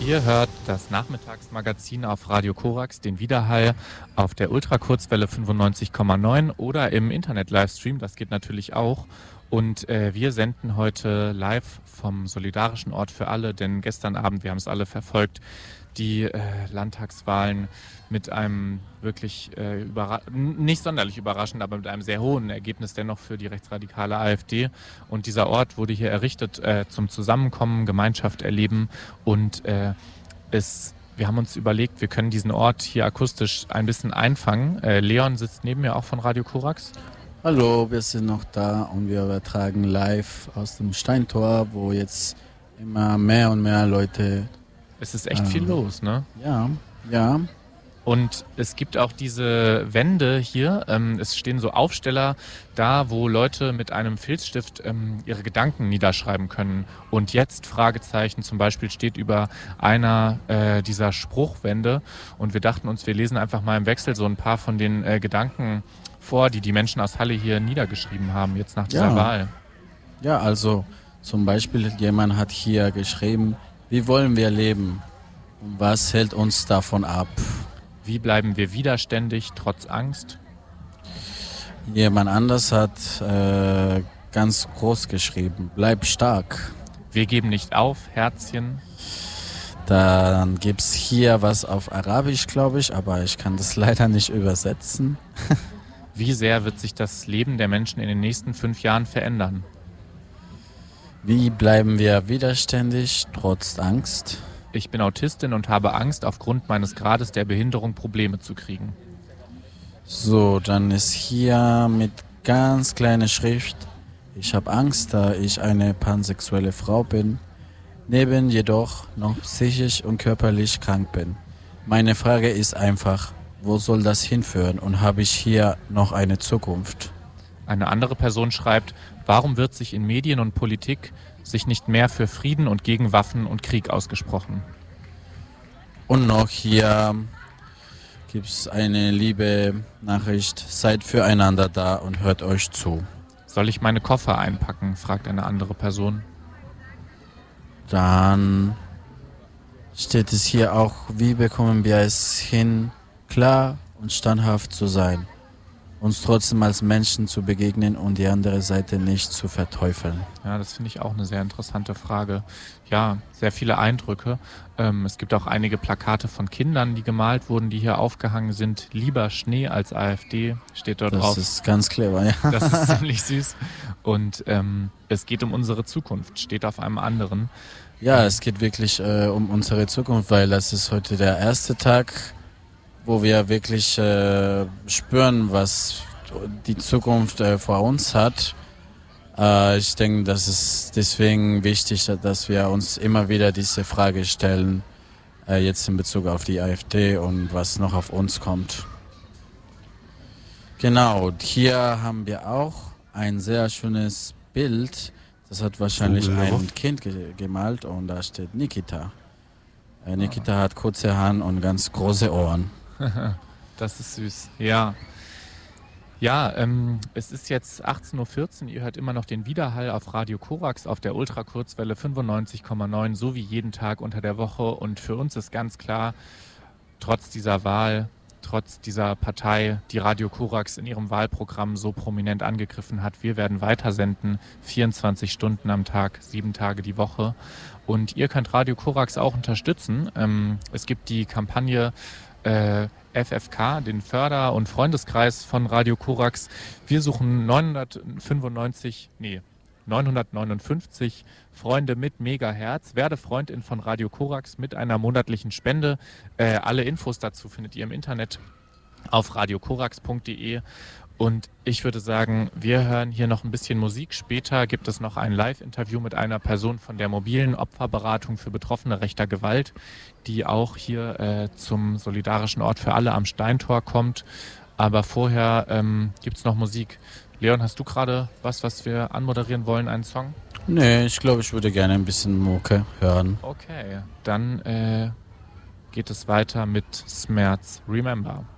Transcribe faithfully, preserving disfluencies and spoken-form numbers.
Ihr hört das Nachmittagsmagazin auf Radio Korax, den Widerhall auf der Ultrakurzwelle fünfundneunzig Komma neun oder im Internet-Livestream, das geht natürlich auch. Und äh, wir senden heute live vom Solidarischen Ort für alle, denn gestern Abend, wir haben es alle verfolgt, die äh, Landtagswahlen mit einem wirklich äh, überra- nicht sonderlich überraschend, aber mit einem sehr hohen Ergebnis dennoch für die rechtsradikale AfD. Und dieser Ort wurde hier errichtet äh, zum Zusammenkommen, Gemeinschaft erleben und äh, es, wir haben uns überlegt, wir können diesen Ort hier akustisch ein bisschen einfangen. Äh, Leon sitzt neben mir auch von Radio Korax. Hallo, wir sind noch da und wir übertragen live aus dem Steintor, wo jetzt immer mehr und mehr Leute... Es ist echt ähm, viel los, ne? Ja, ja. Und es gibt auch diese Wände hier, ähm, es stehen so Aufsteller da, wo Leute mit einem Filzstift ähm, ihre Gedanken niederschreiben können. Und jetzt, Fragezeichen, zum Beispiel steht über einer äh, dieser Spruchwände und wir dachten uns, wir lesen einfach mal im Wechsel so ein paar von den äh, Gedanken vor, die die Menschen aus Halle hier niedergeschrieben haben, jetzt nach dieser Ja. Wahl. Ja, also zum Beispiel jemand hat hier geschrieben, wie wollen wir leben und was hält uns davon ab? Wie bleiben wir widerständig, trotz Angst? Jemand anders hat äh, ganz groß geschrieben, bleib stark. Wir geben nicht auf, Herzchen. Dann gibt es hier was auf Arabisch, glaube ich, aber ich kann das leider nicht übersetzen. Wie sehr wird sich das Leben der Menschen in den nächsten fünf Jahren verändern? Wie bleiben wir widerständig, trotz Angst? Ich bin Autistin und habe Angst, aufgrund meines Grades der Behinderung Probleme zu kriegen. So, dann ist hier mit ganz kleiner Schrift, ich habe Angst, da ich eine pansexuelle Frau bin, neben jedoch noch psychisch und körperlich krank bin. Meine Frage ist einfach, wo soll das hinführen und habe ich hier noch eine Zukunft? Eine andere Person schreibt, warum wird sich in Medien und Politik sich nicht mehr für Frieden und gegen Waffen und Krieg ausgesprochen? Und noch hier gibt es eine liebe Nachricht, seid füreinander da und hört euch zu. Soll ich meine Koffer einpacken, fragt eine andere Person. Dann steht es hier auch, wie bekommen wir es hin, klar und standhaft zu sein, uns trotzdem als Menschen zu begegnen und die andere Seite nicht zu verteufeln. Ja, das finde ich auch eine sehr interessante Frage. Ja, sehr viele Eindrücke. Ähm, es gibt auch einige Plakate von Kindern, die gemalt wurden, die hier aufgehangen sind. Lieber Schnee als AfD steht dort das drauf. Das ist ganz clever, ja. Das ist ziemlich süß. Und ähm, es geht um unsere Zukunft, steht auf einem anderen. Ja, es geht wirklich äh, um unsere Zukunft, weil das ist heute der erste Tag, wo wir wirklich äh, spüren, was die Zukunft äh, vor uns hat. Äh, ich denke, das ist deswegen wichtig, dass wir uns immer wieder diese Frage stellen, äh, jetzt in Bezug auf die AfD und was noch auf uns kommt. Genau, hier haben wir auch ein sehr schönes Bild. Das hat wahrscheinlich ein Kind ge- gemalt und da steht Nikita. Äh, Nikita hat kurze Haare und ganz große Ohren. Das ist süß, ja. Ja, ähm, es ist jetzt achtzehn Uhr vierzehn, ihr hört immer noch den Widerhall auf Radio Korax auf der Ultrakurzwelle fünfundneunzig Komma neun, so wie jeden Tag unter der Woche. Und für uns ist ganz klar, trotz dieser Wahl, trotz dieser Partei, die Radio Korax in ihrem Wahlprogramm so prominent angegriffen hat, wir werden weitersenden, vierundzwanzig Stunden am Tag, sieben Tage die Woche. Und ihr könnt Radio Korax auch unterstützen. Ähm, es gibt die Kampagne Äh, F F K, den Förder- und Freundeskreis von Radio Korax. Wir suchen neunhundertfünfundneunzig, nee, neunhundertneunundfünfzig Freunde mit Megahertz. Werde Freundin von Radio Korax mit einer monatlichen Spende. Äh, alle Infos dazu findet ihr im Internet auf radiokorax punkt de. Und ich würde sagen, wir hören hier noch ein bisschen Musik. Später gibt es noch ein Live-Interview mit einer Person von der mobilen Opferberatung für Betroffene rechter Gewalt, die auch hier äh, zum Solidarischen Ort für alle am Steintor kommt. Aber vorher ähm, gibt es noch Musik. Leon, hast du gerade was, was wir anmoderieren wollen, einen Song? Nee, ich glaube, ich würde gerne ein bisschen Mucke hören. Okay, dann äh, geht es weiter mit Smerz Remember.